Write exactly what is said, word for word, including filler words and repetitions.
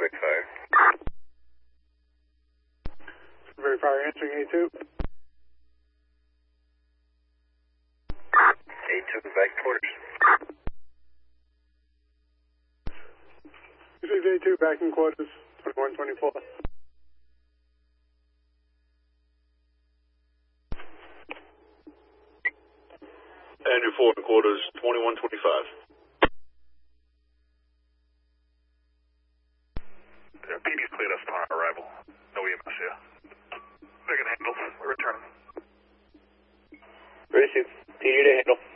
Quebec Fire. Quebec Fire answering A two. A two back quarters. This is A two back in quarters, twenty-one twenty-four. Andrew four in quarters, twenty-one twenty-five. Yeah, P D's cleared us upon arrival. No E M S here. They can handle. We're returning. Ready to P D to handle.